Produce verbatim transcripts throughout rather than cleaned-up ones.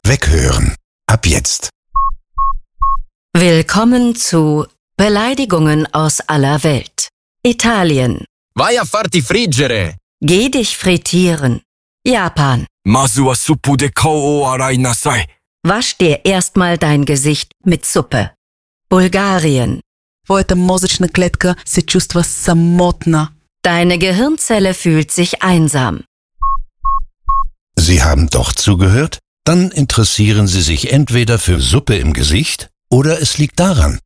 Weghören. Ab jetzt. Willkommen zu Beleidigungen aus aller Welt. Italien. Vai a farti friggere. Geh dich frittieren. Japan. Mazu wa suppu de kou o arai nasai. Wasch dir erstmal dein Gesicht mit Suppe. Bulgarien. Твоята мозъчна клетка се чувства самотна. Deine Gehirnzelle fühlt sich einsam. Sie haben doch zugehört? Dann interessieren Sie sich entweder für Suppe im Gesicht oder es liegt daran.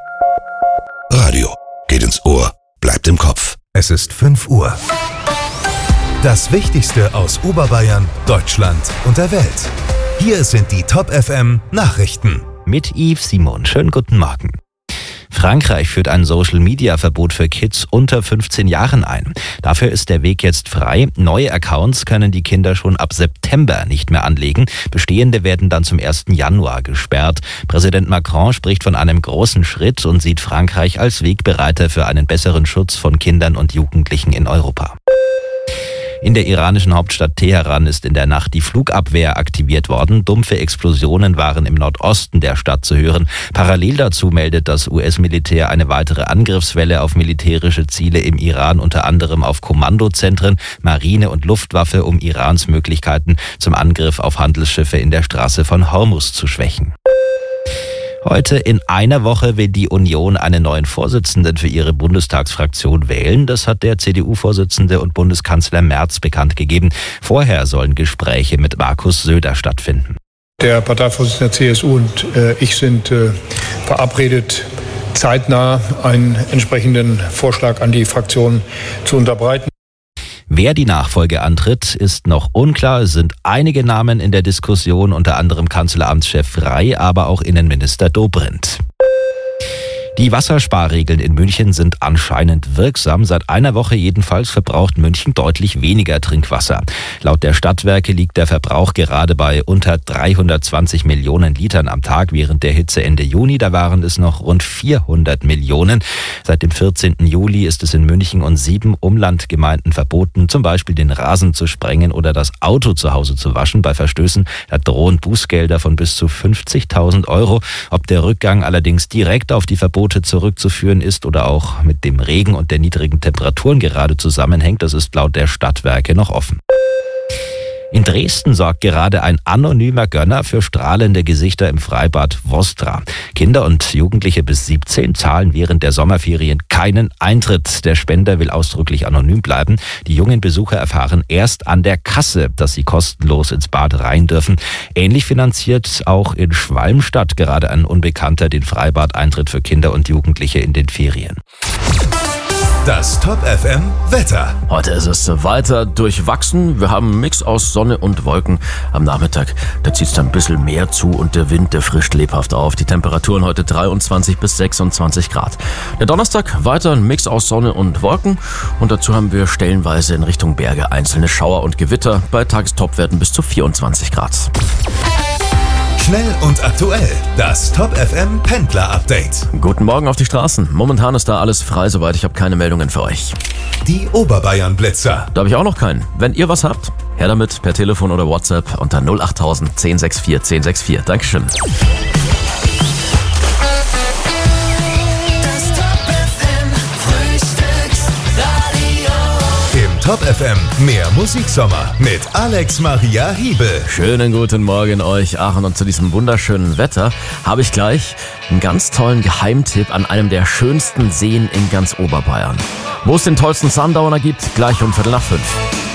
Radio geht ins Ohr, bleibt im Kopf. Es ist fünf Uhr. Das Wichtigste aus Oberbayern, Deutschland und der Welt. Hier sind die Top F M Nachrichten. Mit Yves Simon. Schönen guten Morgen. Frankreich führt ein Social-Media-Verbot für Kids unter fünfzehn Jahren ein. Dafür ist der Weg jetzt frei. Neue Accounts können die Kinder schon ab September nicht mehr anlegen. Bestehende werden dann zum ersten Januar gesperrt. Präsident Macron spricht von einem großen Schritt und sieht Frankreich als Wegbereiter für einen besseren Schutz von Kindern und Jugendlichen in Europa. In der iranischen Hauptstadt Teheran ist in der Nacht die Flugabwehr aktiviert worden. Dumpfe Explosionen waren im Nordosten der Stadt zu hören. Parallel dazu meldet das U S-Militär eine weitere Angriffswelle auf militärische Ziele im Iran, unter anderem auf Kommandozentren, Marine und Luftwaffe, um Irans Möglichkeiten zum Angriff auf Handelsschiffe in der Straße von Hormuz zu schwächen. Heute in einer Woche will die Union einen neuen Vorsitzenden für ihre Bundestagsfraktion wählen. Das hat der C D U-Vorsitzende und Bundeskanzler Merz bekannt gegeben. Vorher sollen Gespräche mit Markus Söder stattfinden. Der Parteivorsitzende der C S U und äh, ich sind äh, verabredet, zeitnah einen entsprechenden Vorschlag an die Fraktion zu unterbreiten. Wer die Nachfolge antritt, ist noch unklar. Es sind einige Namen in der Diskussion, unter anderem Kanzleramtschef Frey, aber auch Innenminister Dobrindt. Die Wassersparregeln in München sind anscheinend wirksam. Seit einer Woche jedenfalls verbraucht München deutlich weniger Trinkwasser. Laut der Stadtwerke liegt der Verbrauch gerade bei unter dreihundertzwanzig Millionen Litern am Tag. Während der Hitze Ende Juni, da waren es noch rund vierhundert Millionen. Seit dem vierzehnten Juli ist es in München und sieben Umlandgemeinden verboten, zum Beispiel den Rasen zu sprengen oder das Auto zu Hause zu waschen. Bei Verstößen da drohen Bußgelder von bis zu fünfzigtausend Euro. Ob der Rückgang allerdings direkt auf die Verbote zurückzuführen ist oder auch mit dem Regen und der niedrigen Temperaturen gerade zusammenhängt, das ist laut der Stadtwerke noch offen. In Dresden sorgt gerade ein anonymer Gönner für strahlende Gesichter im Freibad Vostra. Kinder und Jugendliche bis siebzehn zahlen während der Sommerferien keinen Eintritt. Der Spender will ausdrücklich anonym bleiben. Die jungen Besucher erfahren erst an der Kasse, dass sie kostenlos ins Bad rein dürfen. Ähnlich finanziert auch in Schwalmstadt gerade ein Unbekannter den Freibadeintritt für Kinder und Jugendliche in den Ferien. Das Top F M Wetter. Heute ist es weiter durchwachsen. Wir haben einen Mix aus Sonne und Wolken. Am Nachmittag, da zieht es dann ein bisschen mehr zu und der Wind, der frischt lebhaft auf. Die Temperaturen heute dreiundzwanzig bis sechsundzwanzig Grad. Der Donnerstag weiter ein Mix aus Sonne und Wolken. Und dazu haben wir stellenweise in Richtung Berge einzelne Schauer und Gewitter. Bei Tagestopwerten bis zu vierundzwanzig Grad. Schnell und aktuell. Das Top F M Pendler Update. Guten Morgen auf die Straßen. Momentan ist da alles frei, soweit ich habe keine Meldungen für euch. Die Oberbayern Blitzer. Da habe ich auch noch keinen. Wenn ihr was habt, her damit per Telefon oder WhatsApp unter null acht tausend zehn sechs vier zehn sechs vier. Dankeschön. Top F M, mehr Musiksommer mit Alex Maria Hiebel. Schönen guten Morgen euch, Aachen, und zu diesem wunderschönen Wetter habe ich gleich einen ganz tollen Geheimtipp an einem der schönsten Seen in ganz Oberbayern. Wo es den tollsten Sundowner gibt, gleich um Viertel nach fünf.